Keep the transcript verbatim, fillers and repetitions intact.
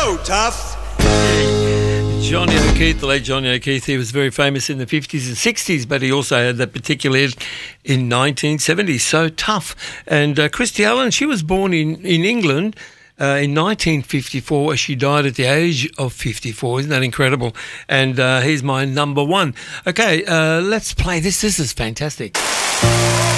So tough. Johnny O'Keefe, the late Johnny O'Keefe, he was very famous in the fifties and sixties, but he also had that particular hit in nineteen seventy, So Tough. And uh, Christy Allen, she was born in, in England uh, in nineteen fifty-four. She died at the age of fifty-four. Isn't that incredible? And uh, here's my number one. Okay, uh, let's play this. This is fantastic.